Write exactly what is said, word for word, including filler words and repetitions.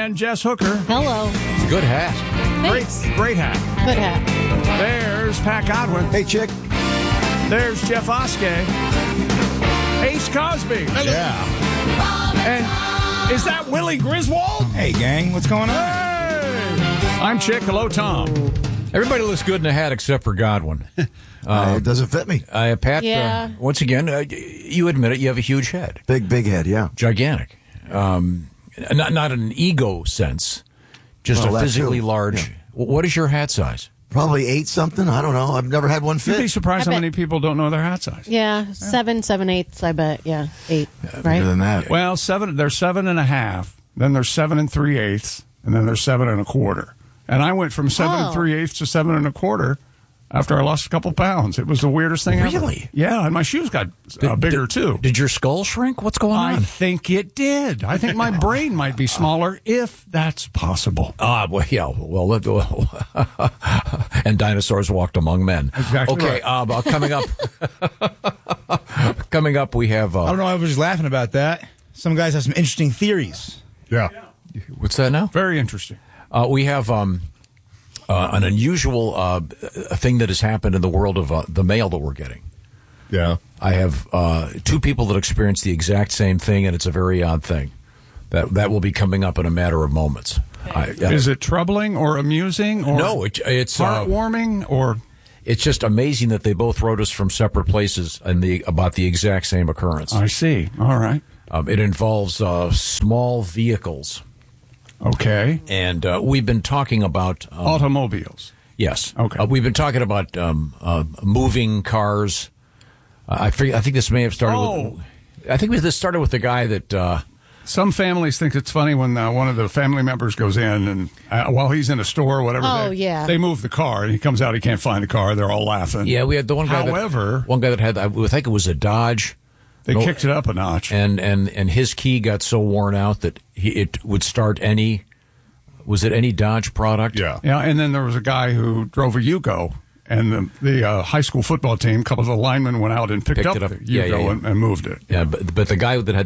And Jess Hooker. Hello. It's a good hat. Thanks. Great, great hat. Good hat. There's Pat Godwin. Hey, chick. There's Jeff Oskey. Ace Cosby. Yeah. And is that Willie Griswold? Hey, gang. What's going on? Hey! I'm Chick. Hello, Tom. Everybody looks good in a hat except for Godwin. Uh, it doesn't fit me. Uh, Pat, Yeah. uh, once again, uh, you admit it, you have a huge head. Big, big head, yeah. Gigantic. Um, not not in an ego sense, just Well, a that physically too. large. Yeah. What is your hat size? Probably eight something. I don't know. I've never had one You'd be fit. surprised I how bet- many people don't know their hat size. Yeah, seven, seven eighths, I bet. Yeah, eight, Bigger right? than that. Well, seven. There's seven and a half. Then there's seven and three eighths, and then there's seven and a quarter. And I went from seven Oh. and three eighths to seven and a quarter after I lost a couple pounds. It was the weirdest thing ever. Really? Yeah, and my shoes got uh, bigger too. Did your skull shrink? What's going I on? think it did. I think my brain might be smaller, if that's possible. Ah, well, yeah. Well, let- well and dinosaurs walked among men. Exactly Okay, right. uh, but coming up, coming up, we have. I Uh, don't know. I was just laughing about that. Some guys have some interesting theories. Yeah, what's that now? very interesting. Uh, we have um, uh, an unusual uh, thing that has happened in the world of uh, the mail that we're getting. Yeah. I have uh, two people that experienced the exact same thing, and it's a very odd thing. That that will be coming up in a matter of moments. I, uh, Is it troubling or amusing or no, it, it's uh, heartwarming or? it's just amazing that they both wrote us from separate places and the about the exact same occurrence. I see. All right. Um, it involves uh, small vehicles, Okay. and uh, we've been talking about um, Automobiles. yes. Okay. Uh, we've been talking about um, uh, moving cars. Uh, I forget, I think this may have started. Oh. with... I think this started with the guy that. Uh, Some families think it's funny when uh, one of the family members goes in and uh, while he's in a store or whatever, Oh, they, yeah. they move the car and he comes out, he can't find the car. They're all laughing. yeah, we had the one guy. However- that, one guy that had. I think it was a Dodge. They No- kicked it up a notch. and and and his key got so worn out that he, it would start any. Was it any Dodge product? Yeah, and then there was a guy who drove a Yugo, and the, the uh, high school football team, a couple of the linemen went out and picked, Picked up it up. the Yugo Yeah, yeah, yeah. And, and moved it. Yeah, but but the guy that had